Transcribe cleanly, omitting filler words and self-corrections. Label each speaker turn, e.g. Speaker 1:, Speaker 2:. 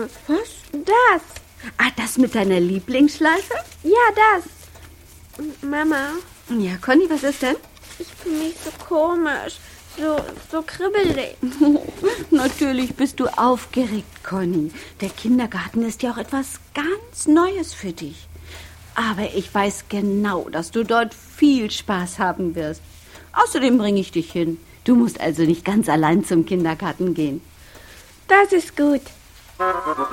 Speaker 1: Was?
Speaker 2: Das.
Speaker 1: Ah, das mit deiner Lieblingsschleife?
Speaker 2: Ja, das. Mama.
Speaker 1: Ja, Conny, was ist denn?
Speaker 2: Ich fühle mich so komisch. So kribbelig.
Speaker 1: Natürlich bist du aufgeregt, Conny. Der Kindergarten ist ja auch etwas ganz Neues für dich. Aber ich weiß genau, dass du dort viel Spaß haben wirst. Außerdem bringe ich dich hin. Du musst also nicht ganz allein zum Kindergarten gehen.
Speaker 2: Das ist gut.